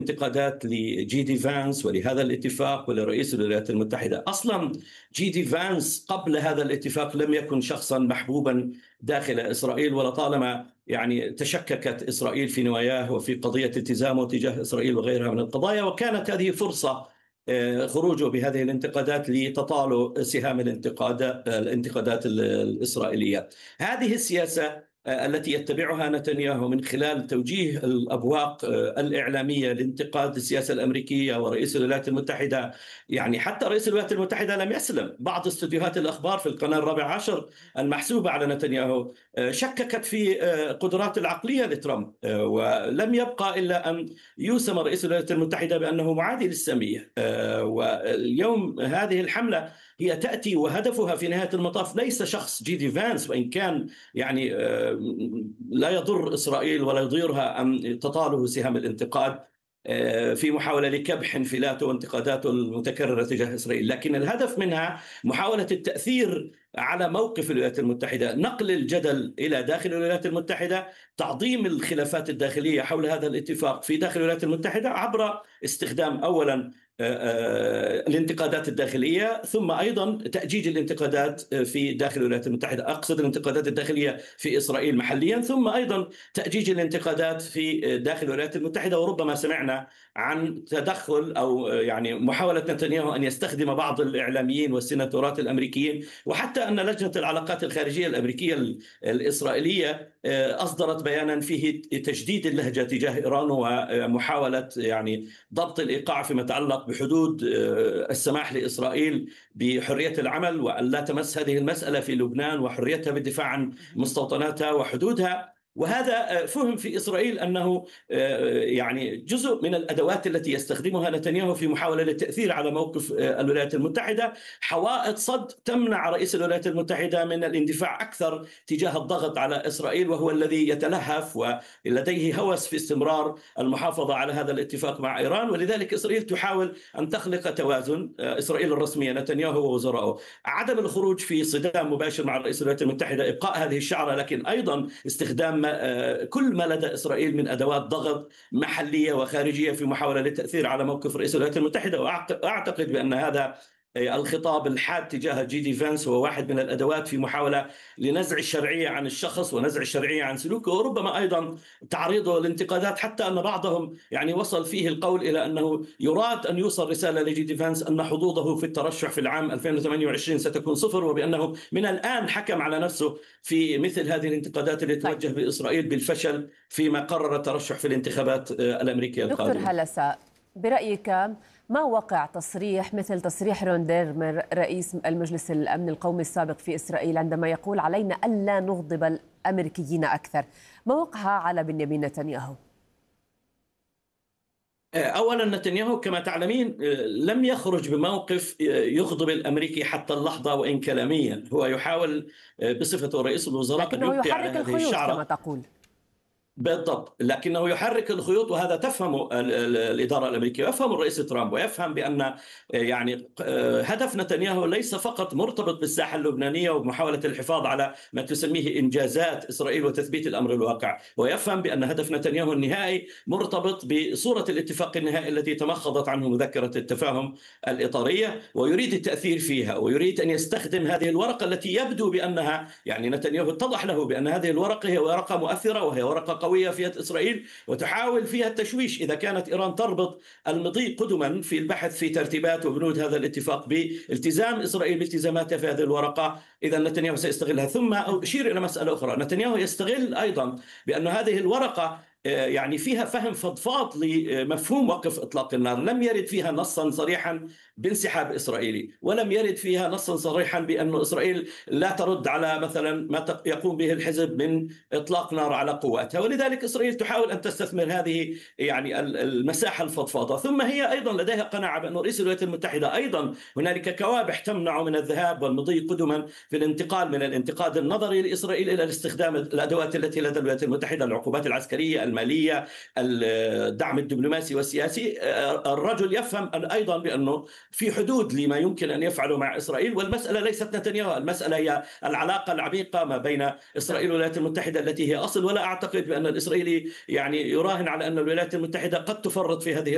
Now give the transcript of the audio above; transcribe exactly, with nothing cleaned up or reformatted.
انتقادات لجي دي فانس ولهذا الاتفاق ولرئيس الولايات المتحدة. أصلا جي دي فانس قبل هذا الاتفاق لم يكن شخصا محبوبا داخل إسرائيل، ولطالما يعني تشككت إسرائيل في نواياه وفي قضية التزامه تجاه إسرائيل وغيرها من القضايا، وكانت هذه فرصة آه، خروجه بهذه الانتقادات لتطالوا سهام الانتقادات الانتقادات الإسرائيلية. هذه السياسة التي يتبعها نتنياهو من خلال توجيه الأبواق الإعلامية لانتقاد السياسة الأمريكية ورئيس الولايات المتحدة. يعني حتى رئيس الولايات المتحدة لم يسلم. بعض استديوهات الأخبار في القناة الرابع عشر المحسوبة على نتنياهو شككت في قدرات العقلية لترامب، ولم يبقى إلا أن يوسم رئيس الولايات المتحدة بأنه معادي للسامية. واليوم هذه الحملة هي تأتي وهدفها في نهاية المطاف ليس شخص جي دي فانس، وإن كان يعني لا يضر إسرائيل ولا يضيرها أن تطاله سهام الانتقاد في محاولة لكبح انفلاته وانتقاداته المتكررة تجاه إسرائيل، لكن الهدف منها محاولة التأثير على موقف الولايات المتحدة، نقل الجدل إلى داخل الولايات المتحدة، تعظيم الخلافات الداخلية حول هذا الاتفاق في داخل الولايات المتحدة عبر استخدام أولا الانتقادات الداخلية، ثم أيضا تأجيج الانتقادات في داخل الولايات المتحدة. أقصد الانتقادات الداخلية في إسرائيل محليا، ثم أيضا تأجيج الانتقادات في داخل الولايات المتحدة. وربما سمعنا عن تدخل أو يعني محاولة نتنياهو أن يستخدم بعض الإعلاميين والسيناتورات الأمريكيين، وحتى أن لجنة العلاقات الخارجية الأمريكية الإسرائيلية أصدرت بيانا فيه تجديد اللهجة تجاه إيران ومحاولة يعني ضبط الإيقاع فيما يتعلق بحدود السماح لإسرائيل بحرية العمل، وأن لا تمس هذه المسألة في لبنان وحريتها بالدفاع عن مستوطناتها وحدودها. وهذا فهم في إسرائيل أنه يعني جزء من الأدوات التي يستخدمها نتنياهو في محاولة للتأثير على موقف الولايات المتحدة، حوائط صد تمنع رئيس الولايات المتحدة من الاندفاع أكثر تجاه الضغط على إسرائيل، وهو الذي يتلهف ولديه هوس في استمرار المحافظة على هذا الاتفاق مع إيران. ولذلك إسرائيل تحاول أن تخلق توازن، إسرائيل الرسمية نتنياهو ووزرائه، عدم الخروج في صدام مباشر مع رئيس الولايات المتحدة، إبقاء هذه الشعرة، لكن أيضا استخدام كل ما لدى إسرائيل من أدوات ضغط محلية وخارجية في محاولة للتأثير على موقف رئيس الولايات المتحدة. وأعتقد بأن هذا الخطاب الحاد تجاه جي دي فانس هو واحد من الأدوات في محاولة لنزع الشرعية عن الشخص ونزع الشرعية عن سلوكه، وربما أيضا تعريضه للانتقادات، حتى أن بعضهم يعني وصل فيه القول إلى أنه يراد أن يوصل رسالة لجي دي فانس أن حظوظه في الترشح في العام ألفين وثمانية وعشرين ستكون صفر، وبأنه من الآن حكم على نفسه في مثل هذه الانتقادات التي توجه بإسرائيل بالفشل فيما قرر الترشح في الانتخابات الأمريكية القادمة. دكتور هلسة، برأيك ما وقع تصريح مثل تصريح رون ديرمر رئيس المجلس الأمن القومي السابق في إسرائيل عندما يقول علينا ألا نغضب الأمريكيين أكثر؟ ما وقعها على بنيامين نتنياهو؟ أولا نتنياهو كما تعلمين لم يخرج بموقف يغضب الأمريكي حتى اللحظة وإن كلاميا. هو يحاول بصفته رئيس الوزراء لكنه يحرك الخيوط كما تقول. بالضبط، لكنه يحرك الخيوط، وهذا تفهم الإدارة الأمريكية ويفهم الرئيس ترامب ويفهم بأن يعني هدف نتنياهو ليس فقط مرتبط بالساحة اللبنانية ومحاولة الحفاظ على ما تسميه إنجازات إسرائيل وتثبيت الأمر الواقع، ويفهم بأن هدف نتنياهو النهائي مرتبط بصورة الاتفاق النهائي التي تمخضت عنه مذكرة التفاهم الإطارية، ويريد التأثير فيها، ويريد أن يستخدم هذه الورقة التي يبدو بأنها يعني نتنياهو اتضح له بأن هذه الورقة هي ورقة مؤثرة وهي ورقة قوية في يد إسرائيل، وتحاول فيها التشويش. إذا كانت إيران تربط المضي قدما في البحث في ترتيبات وبنود هذا الاتفاق بالتزام إسرائيل بالتزاماتها في هذه الورقة، إذا نتنياهو سيستغلها. ثم أشير إلى مسألة أخرى، نتنياهو يستغل أيضا بأن هذه الورقة يعني فيها فهم فضفاض لمفهوم وقف إطلاق النار، لم يرد فيها نصا صريحا بانسحاب إسرائيلي، ولم يرد فيها نصا صريحا بأن إسرائيل لا ترد على مثلا ما يقوم به الحزب من إطلاق نار على قواتها. ولذلك إسرائيل تحاول أن تستثمر هذه يعني المساحة الفضفاضة. ثم هي أيضا لديها قناعة بأن رئيس الولايات المتحدة أيضا هنالك كوابح تمنع من الذهاب والمضي قدما في الانتقال من الانتقاد النظري لإسرائيل إلى استخدام الأدوات التي لدى الولايات المتحدة، العقوبات العسكرية، المالية، الدعم الدبلوماسي والسياسي. الرجل يفهم أيضا بأنه في حدود لما يمكن أن يفعله مع إسرائيل، والمسألة ليست نتنياهو، المسألة هي العلاقة العميقة ما بين إسرائيل والولايات المتحدة التي هي أصل. ولا أعتقد بأن الإسرائيلي يعني يراهن على أن الولايات المتحدة قد تفرط في هذه